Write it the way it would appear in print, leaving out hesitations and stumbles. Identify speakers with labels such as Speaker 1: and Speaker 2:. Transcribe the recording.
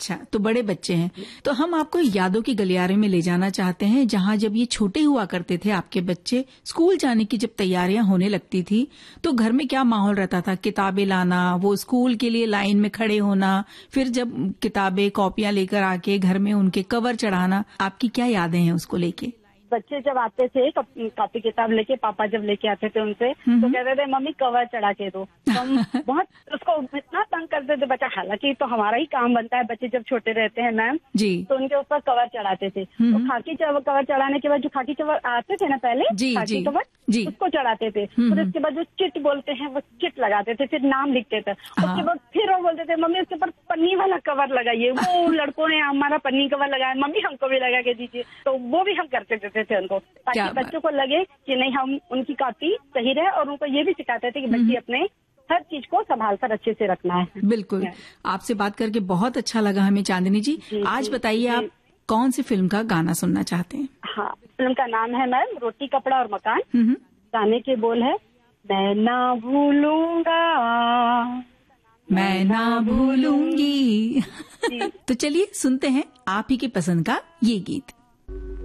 Speaker 1: अच्छा, तो बड़े बच्चे हैं। तो हम आपको यादों की गलियारे में ले जाना चाहते हैं, जहाँ जब ये छोटे हुआ करते थे आपके बच्चे, स्कूल जाने की जब तैयारियां होने लगती थी, तो घर में क्या माहौल रहता था? किताबें लाना, वो स्कूल के लिए लाइन में खड़े होना, फिर जब किताबें कॉपियां लेकर आके घर में उनके कवर चढ़ाना, आपकी क्या यादें हैं उसको लेके?
Speaker 2: बच्चे जब आते थे कॉपी किताब लेके, पापा जब लेके आते थे उनसे, तो कहते थे मम्मी कवर चढ़ा के दो। तो हम बहुत उसको इतना तंग करते थे बच्चा, हालांकि तो हमारा ही काम बनता है, बच्चे जब छोटे रहते हैं मैम
Speaker 1: जी,
Speaker 2: तो उनके ऊपर कवर चढ़ाते थे। तो खाकी कवर चढ़ाने के बाद जो खाकी कवर आते थे ना पहले,
Speaker 1: जी,
Speaker 2: खाकी
Speaker 1: जी,
Speaker 2: कवर
Speaker 1: जी,
Speaker 2: उसको चढ़ाते थे। फिर उसके बाद जो चिट बोलते हैं वो चिट लगाते थे, फिर नाम लिखते थे। उसके बाद फिर वो बोलते थे मम्मी उसके ऊपर पन्नी वाला कवर लगाइए। वो लड़कों ने हमारा पन्नी कवर लगाया, मम्मी हमको भी लगा के दीजिए। तो वो भी हम करते थे उनको, ताकि बच्चों को लगे कि नहीं हम उनकी कॉपी सही रहे, और उनको ये भी सिखाते थे कि बच्चे अपने हर चीज को संभाल कर अच्छे से रखना है।
Speaker 1: बिल्कुल, आपसे बात करके बहुत अच्छा लगा हमें चांदनी जी। आज बताइए आप कौन सी फिल्म का गाना सुनना चाहते हैं?
Speaker 2: हाँ, फिल्म का नाम है मैम रोटी कपड़ा और मकान। गाने के बोल है मैं ना भूलूंगा,
Speaker 1: मैं ना भूलूंगी। तो चलिए सुनते हैं आप ही की पसंद का ये गीत।